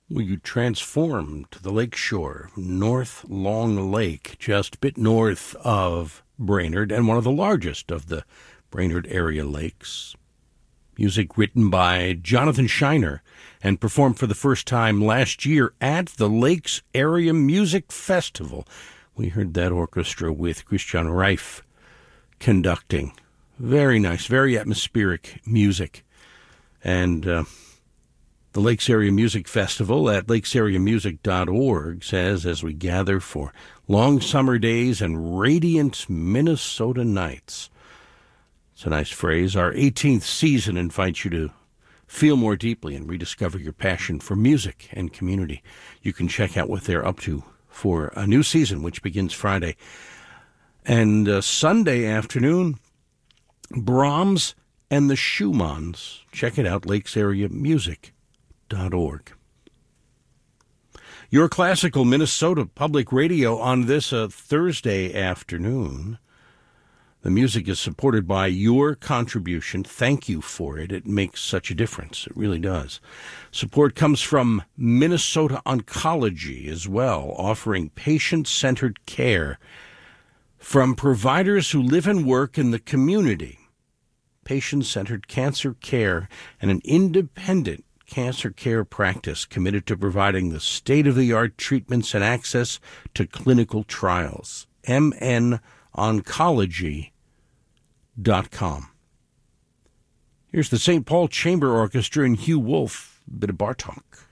We transform to the lakeshore, North Long Lake, just a bit north of Brainerd, and one of the largest of the Brainerd area lakes. Music written by Jonathan Shiner and performed for the first time last year at the Lakes Area Music Festival. We heard that orchestra with Christian Reif conducting. Very nice, very atmospheric music. And the Lakes Area Music Festival at lakesareamusic.org says, as we gather for long summer days and radiant Minnesota nights. It's a nice phrase. Our 18th season invites you to feel more deeply and rediscover your passion for music and community. You can check out what they're up to for a new season, which begins Friday. And Sunday afternoon, Brahms and the Schumanns. Check it out, lakesareamusic.org. Your Classical Minnesota Public Radio on this Thursday afternoon. The music is supported by your contribution. Thank you for it. It makes such a difference. It really does. Support comes from Minnesota Oncology as well, offering patient-centered care from providers who live and work in the community. Patient-centered cancer care and an independent cancer care practice committed to providing the state-of-the-art treatments and access to clinical trials. MNOncology.com. Here's the St. Paul Chamber Orchestra and Hugh Wolf, a bit of Bartok.